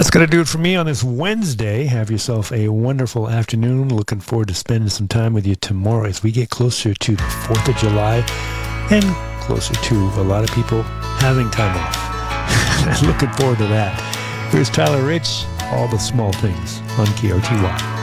That's going to do it for me on this Wednesday. Have yourself a wonderful afternoon. Looking forward to spending some time with you tomorrow as we get closer to the 4th of July and closer to a lot of people having time off. Looking forward to that. Here's Tyler Rich, All the Small Things on KRTY.